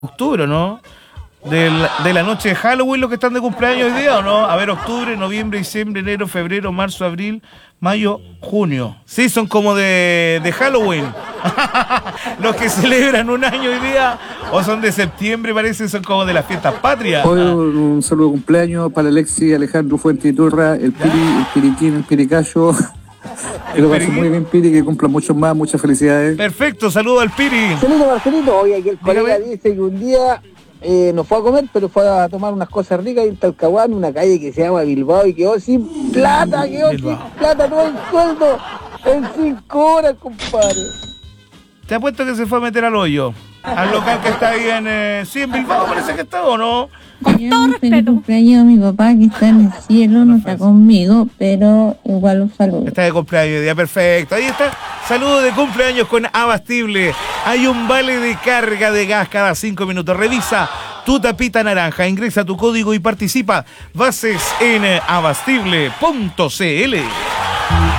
octubre, ¿no? De la noche de Halloween los que están de cumpleaños hoy día, ¿o no? A ver, octubre, noviembre, diciembre, enero, febrero, marzo, abril, mayo, junio. Sí, son como de Halloween. Los que celebran un año hoy día, o son de septiembre, parece, son como de las fiestas patrias. Hoy un saludo de cumpleaños para Alexis, Alejandro Fuente y Turra, el Piri, el Piriquín, el Piricayo. Que lo pase muy bien, Piri, que cumpla muchos más, muchas felicidades. Perfecto, saludo al Piri. Marcelito, Marcelito, oye, aquí el colega Dígame. dice que un día no fue a comer, pero fue a tomar unas cosas ricas en Talcahuano, una calle que se llama Bilbao, y quedó sin plata, todo el sueldo en 5 horas, compadre. Te apuesto que se fue a meter al hoyo. Al local que está ahí en... sí, en Bilbao parece que está, ¿o no? Con todo respeto. Cumpleaños a mi papá que está en el cielo, no está conmigo, pero igual un saludo. Está de cumpleaños hoy día, perfecto. Ahí está. Saludo de cumpleaños con Abastible. Hay un vale de carga de gas cada 5 minutos. Revisa tu tapita naranja, ingresa tu código y participa. Bases en abastible.cl.